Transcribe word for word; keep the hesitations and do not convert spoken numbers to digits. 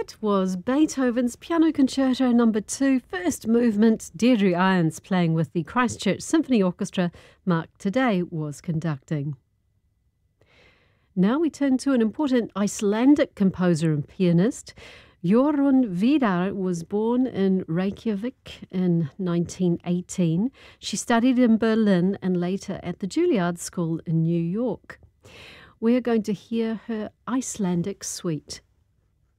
That was Beethoven's Piano Concerto Number Two, first movement. Deirdre Irons playing with the Christchurch Symphony Orchestra. Mark Today was conducting. Now we turn to an important Icelandic composer and pianist. Jorunn Vidar was born in Reykjavik in nineteen eighteen. She studied in Berlin and later at the Juilliard School in New York. We are going to hear her Icelandic suite.